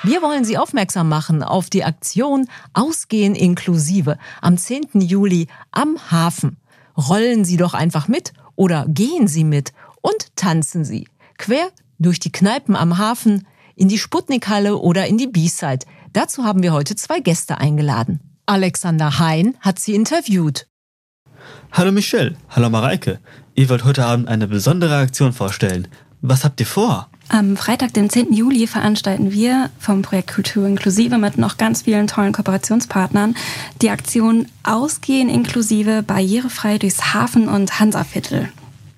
Wir wollen Sie aufmerksam machen auf die Aktion Ausgehen inklusive am 10. Juli am Hafen. Rollen Sie doch einfach mit oder gehen Sie mit und tanzen Sie. Quer durch die Kneipen am Hafen, in die Sputnikhalle oder in die B-Side. Dazu haben wir heute 2 Gäste eingeladen. Alexander Hein hat sie interviewt. Hallo Michelle, hallo Mareike. Ihr wollt heute Abend eine besondere Aktion vorstellen. Was habt ihr vor? Am Freitag, den 10. Juli, veranstalten wir vom Projekt Kultur inklusive mit noch ganz vielen tollen Kooperationspartnern die Aktion Ausgehen inklusive barrierefrei durchs Hafen- und Hansaviertel.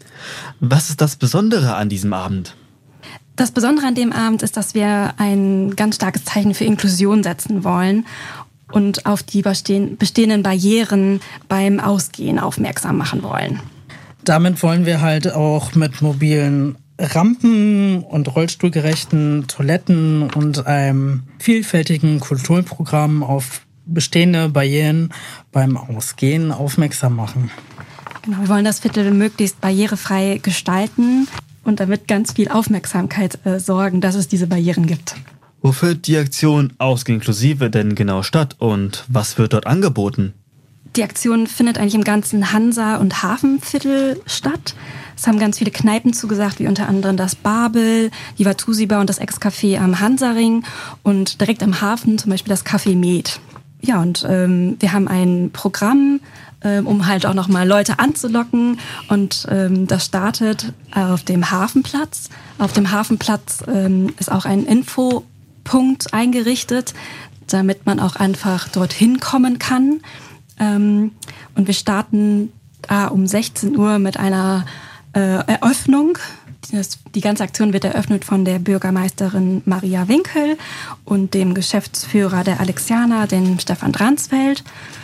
Was ist das Besondere an diesem Abend? Das Besondere an dem Abend ist, dass wir ein ganz starkes Zeichen für Inklusion setzen wollen und auf die bestehenden Barrieren beim Ausgehen aufmerksam machen wollen. Damit wollen wir halt auch mit mobilen Rampen und rollstuhlgerechten Toiletten und einem vielfältigen Kulturprogramm auf bestehende Barrieren beim Ausgehen aufmerksam machen. Genau, wir wollen das Viertel möglichst barrierefrei gestalten und damit ganz viel Aufmerksamkeit sorgen, dass es diese Barrieren gibt. Wo findet die Aktion Ausgehen inklusive denn genau statt und was wird dort angeboten? Die Aktion findet eigentlich im ganzen Hansa- und Hafenviertel statt. Es haben ganz viele Kneipen zugesagt, wie unter anderem das Babel, die Watusibar und das Ex-Café am Hansaring und direkt am Hafen zum Beispiel das Café Med. Ja, und wir haben ein Programm, um halt auch nochmal Leute anzulocken und das startet auf dem Hafenplatz. Auf dem Hafenplatz ist auch ein Infopunkt eingerichtet, damit man auch einfach dorthin kommen kann. Und wir starten um 16 Uhr mit einer Eröffnung. Die ganze Aktion wird eröffnet von der Bürgermeisterin Maria Winkel und dem Geschäftsführer der Alexianer, den Stefan Dransfeld.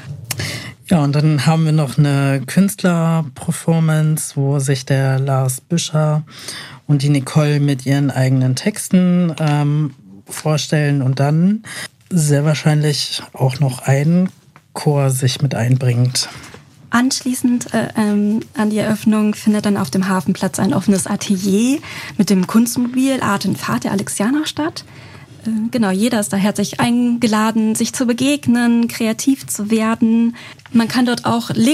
Ja, und dann haben wir noch eine Künstler-Performance, wo sich der Lars Büscher und die Nicole mit ihren eigenen Texten vorstellen und dann sehr wahrscheinlich auch noch ein Chor sich mit einbringt. Anschließend an die Eröffnung findet dann auf dem Hafenplatz ein offenes Atelier mit dem Kunstmobil Art und Fahrt der Alexianer statt. Genau, jeder ist da herzlich eingeladen, sich zu begegnen, kreativ zu werden. Man kann dort auch